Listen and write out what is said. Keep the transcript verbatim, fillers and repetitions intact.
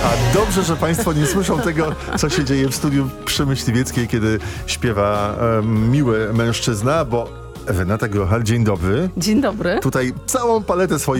A dobrze, że państwo nie słyszą tego, co się dzieje w studiu przy Myśliwieckiej, kiedy śpiewa um, miły mężczyzna, bo Renata Grochal, dzień dobry. Dzień dobry. Tutaj całą paletę swoich